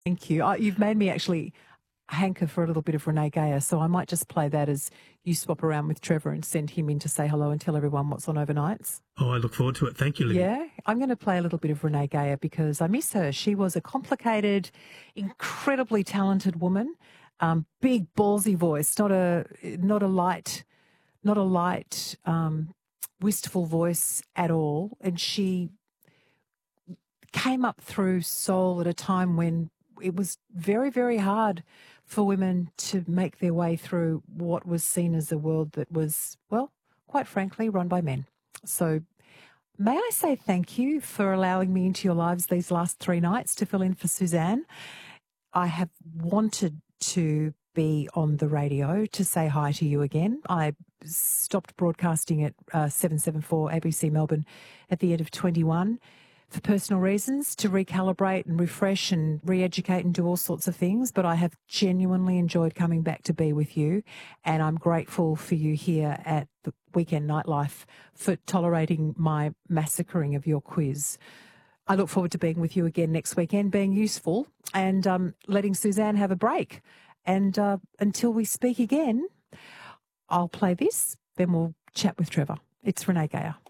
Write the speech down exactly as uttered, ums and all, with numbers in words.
Thank you. Uh, you've made me actually hanker for a little bit of Renee Gayer, so I might just play that as you swap around with Trevor and send him in to say hello and tell everyone what's on overnights. Oh, I look forward to it. Thank you, Libby. Yeah, I'm going to play a little bit of Renee Gayer because I miss her. She was a complicated, incredibly talented woman, um, big ballsy voice, not a not a light, not a light, um, wistful voice at all, and she came up through soul at a time when it was very, very hard for women to make their way through what was seen as a world that was, well, quite frankly, run by men. So may I say thank you for allowing me into your lives these last three nights to fill in for Suzanne. I have wanted to be on the radio to say hi to you again. I stopped broadcasting at uh, seven seventy-four A B C Melbourne at the end of twenty-one for personal reasons, to recalibrate and refresh and re-educate and do all sorts of things. But I have genuinely enjoyed coming back to be with you, and I'm grateful for you here at the Weekend Nightlife for tolerating my massacring of your quiz. I look forward to being with you again next weekend, being useful and um, letting Suzanne have a break. And uh, until we speak again, I'll play this, then we'll chat with Trevor. It's Renee Gayer.